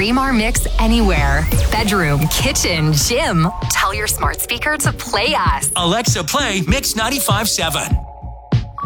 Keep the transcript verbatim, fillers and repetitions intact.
stream our mix anywhere. Bedroom, kitchen, gym. Tell your smart speaker to play us. Alexa, play Mix ninety-five point seven.